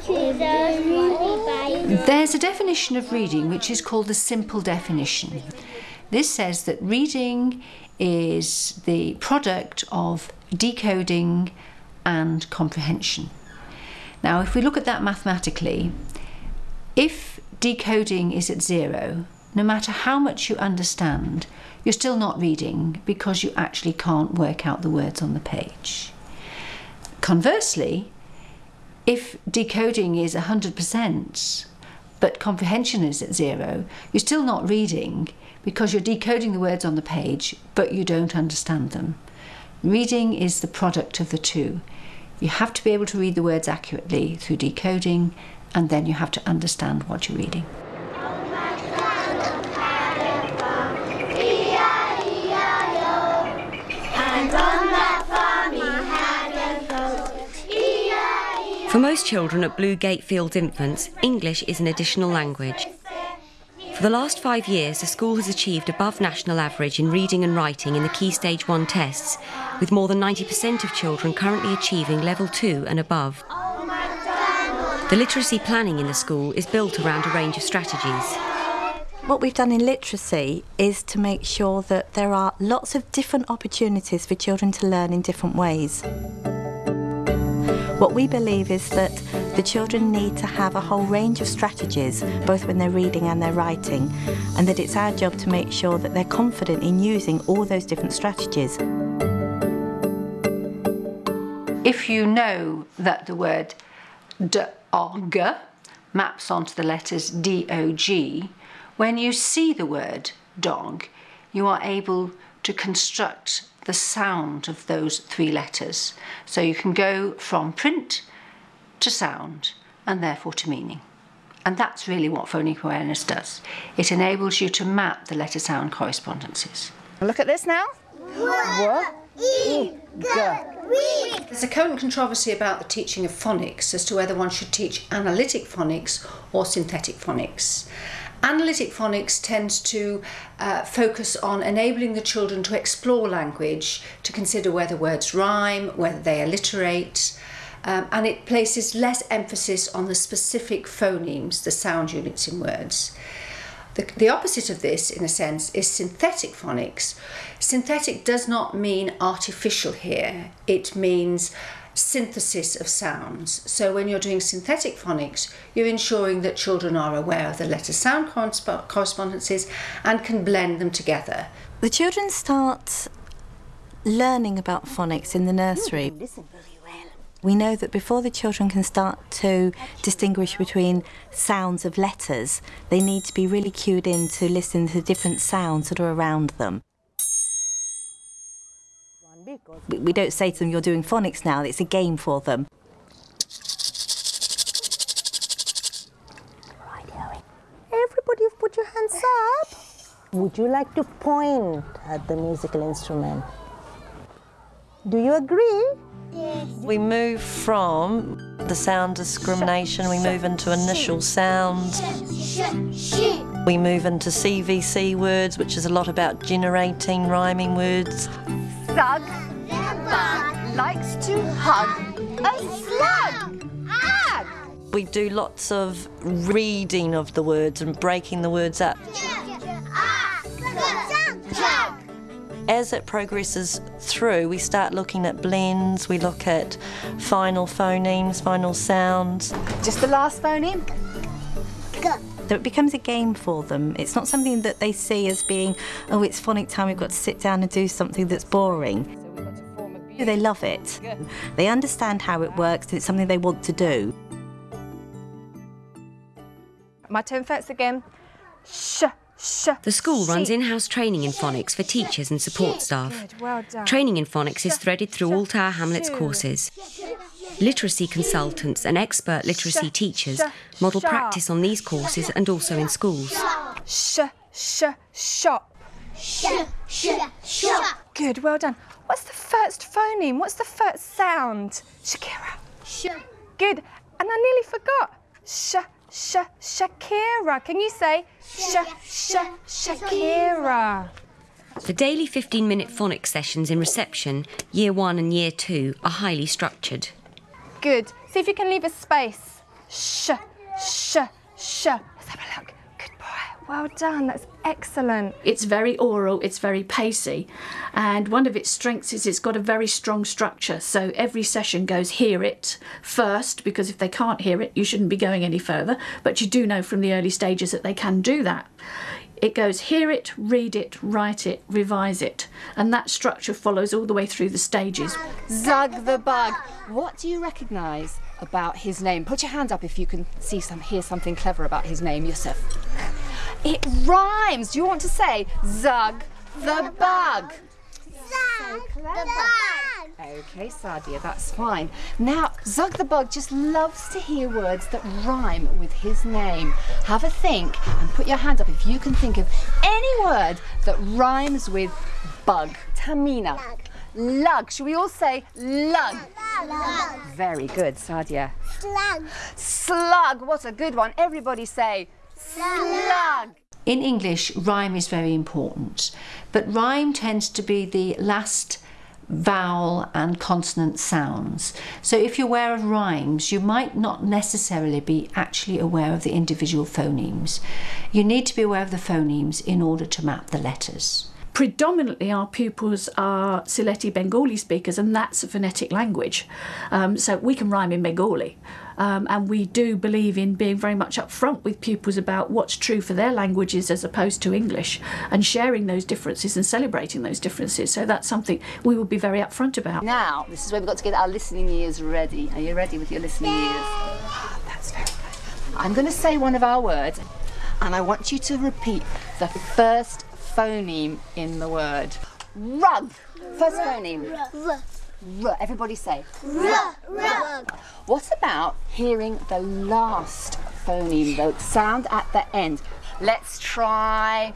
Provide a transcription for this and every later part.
There's a definition of reading which is called the simple definition. This says that reading is the product of decoding and comprehension. Now, if we look at that mathematically, if decoding is at 0, no matter how much you understand, you're still not reading because you actually can't work out the words on the page. Conversely, if decoding is 100%, but comprehension is at 0, you're still not reading because you're decoding the words on the page, but you don't understand them. Reading is the product of the two. You have to be able to read the words accurately through decoding, and then you have to understand what you're reading. For most children at Blue Gate Fields Infants, English is an additional language. For the last 5 years, the school has achieved above national average in reading and writing in the Key Stage 1 tests, with more than 90% of children currently achieving Level 2 and above. The literacy planning in the school is built around a range of strategies. What we've done in literacy is to make sure that there are lots of different opportunities for children to learn in different ways. What we believe is that the children need to have a whole range of strategies, both when they're reading and they're writing, and that it's our job to make sure that they're confident in using all those different strategies. If you know that the word dog maps onto the letters D-O-G, when you see the word dog, you are able to construct the sound of those 3 letters. So you can go from print to sound and therefore to meaning. And that's really what phonic awareness does. It enables you to map the letter-sound correspondences. Look at this now. There's a current controversy about the teaching of phonics as to whether one should teach analytic phonics or synthetic phonics. Analytic phonics tends to focus on enabling the children to explore language, to consider whether words rhyme, whether they alliterate, and it places less emphasis on the specific phonemes, the sound units in words. The opposite of this, in a sense, is synthetic phonics. Synthetic does not mean artificial here. It means synthesis of sounds. So when you're doing synthetic phonics, you're ensuring that children are aware of the letter-sound correspondences and can blend them together. The children start learning about phonics in the nursery. We know that before the children can start to distinguish between sounds of letters, they need to be really cued in to listen to different sounds that are around them. We don't say to them, you're doing phonics now, it's a game for them. Everybody put your hands up. Would you like to point at the musical instrument? Do you agree? Yes. We move from the sound discrimination, we move into initial sounds. We move into CVC words, which is a lot about generating rhyming words. Thug, the bug, likes to hug a slug. Hug! We do lots of reading of the words and breaking the words up. As it progresses through, we start looking at blends, we look at final phonemes, final sounds. Just the last phoneme? So it becomes a game for them. It's not something that they see as being, oh, it's phonic time, we've got to sit down and do something that's boring. They love it. They understand how it works, and it's something they want to do. My turn first again. Sh. The school runs in-house training in phonics for teachers and support staff. Training in phonics is threaded through all Tower Hamlets courses. Literacy consultants and expert literacy teachers model practice on these courses and also in schools. Shop. Good, well done. What's the first phoneme? What's the first sound? Shakira. Good, and I nearly forgot. Shakira. Can you say Shakira? The daily 15-minute phonics sessions in reception, Year 1 and Year 2, are highly structured. Good. See if you can leave a space sh, sh, sh. Let's have a look. Good boy. Well done. That's excellent. It's very oral, it's very pacey, and one of its strengths is it's got a very strong structure. So every session goes hear it first, because if they can't hear it, you shouldn't be going any further. But you do know from the early stages that they can do that. It goes hear it, read it, write it, revise it, and that structure follows all the way through the stages. Zug the Bug. What do you recognise about his name? Put your hand up if you can hear something clever about his name, Yusuf. It rhymes. Do you want to say Zug the Bug? Zug the Bug. Okay, Sadia, that's fine. Now, Zug the Bug just loves to hear words that rhyme with his name. Have a think and put your hand up if you can think of any word that rhymes with bug. Tamina. Lug. Should we all say lug? Lug. Very good, Sadia. Slug. Slug. What a good one. Everybody say slug. In English, rhyme is very important, but rhyme tends to be the last vowel and consonant sounds. So if you're aware of rhymes, you might not necessarily be actually aware of the individual phonemes. You need to be aware of the phonemes in order to map the letters. Predominantly our pupils are Sylheti Bengali speakers, and that's a phonetic language. So we can rhyme in Bengali. And we do believe in being very much upfront with pupils about what's true for their languages as opposed to English, and sharing those differences and celebrating those differences. So that's something we will be very upfront about. Now, this is where we've got to get our listening ears ready. Are you ready with your listening ears? Oh, that's very good. I'm going to say one of our words, and I want you to repeat the first phoneme in the word. Rug. First phoneme. R. Everybody say. Rug. What about hearing the last phoneme, the sound at the end? Let's try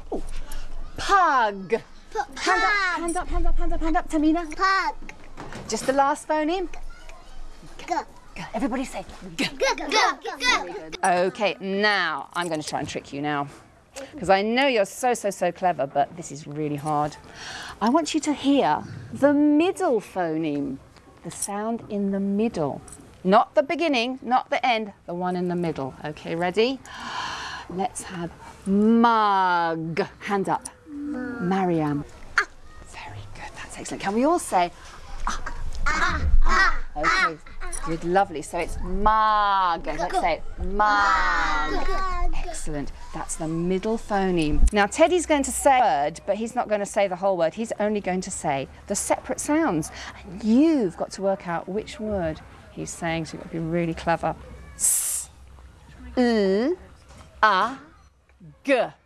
pug. Hand up, Tamina. Pug. Just the last phoneme. G. Everybody say g. G. Okay, now I'm going to try and trick you now, because I know you're so clever, but this is really hard. I want you to hear the middle phoneme, the sound in the middle. Not the beginning, not the end, the one in the middle. Okay, ready? Let's have mug. Hand up. Mariam. Very good, that's excellent. Can we all say Okay, good, lovely. So it's mug. Let's say it. Mug. Excellent. That's the middle phoneme. Now Teddy's going to say a word, but he's not going to say the whole word. He's only going to say the separate sounds. And you've got to work out which word he's saying, so you've got to be really clever. S, L, A, G.